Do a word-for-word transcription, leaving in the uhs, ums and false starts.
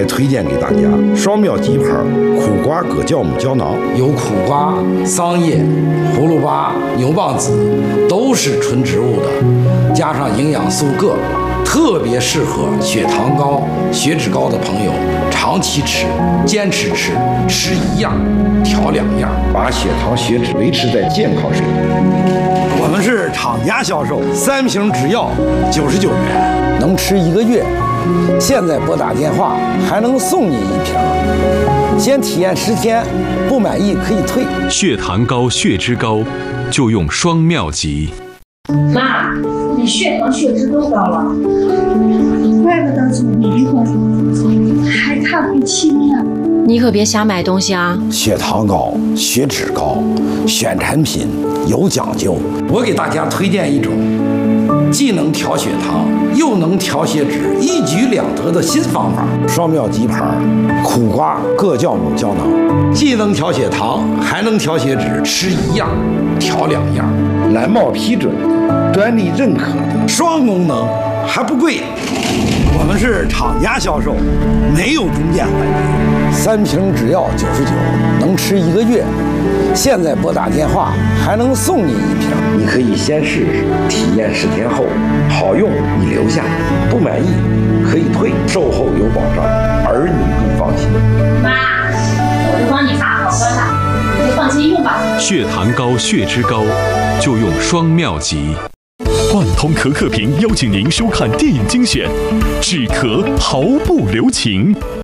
推荐给大家双妙极牌苦瓜葛酵母胶囊， 有苦瓜、桑叶、葫芦巴、牛蒡子，都是纯植物的，加上营养素铬，特别适合血糖高、血脂高的朋友长期吃、坚持吃，吃一样调两样， 把血糖、血脂维持在健康水平。 我们是厂家销售，三瓶只要九十九元，能吃一个月。现在拨打电话还能送你一瓶，先体验十天，不满意可以退。 血糖高、血脂高，就用双妙极。 妈，你血糖、血脂都高了， 怪不得总迷糊，还看不清呢。 你可别瞎买东西啊！ 血糖高、血脂高，选产品有讲究。我给大家推荐一种既能调血糖又能调血脂，一举两得的新方法——双妙极牌苦瓜葛酵母胶囊，既能调血糖，还能调血脂，吃一样调两样。蓝茂批准的，专利认可的，双功能，还不贵。我们是厂家销售，没有中间环节。三瓶只要九十九，能吃一个月。现在拨打电话还能送你一瓶， 你可以先试试，体验十天后好用你留下，不满意可以退，售后有保障，儿女更放心。 妈，我都帮你查好了了，你就放心用吧。 血糖高、血脂高，就用双妙极。 万通可可屏邀请您收看电影精选，止咳毫不留情。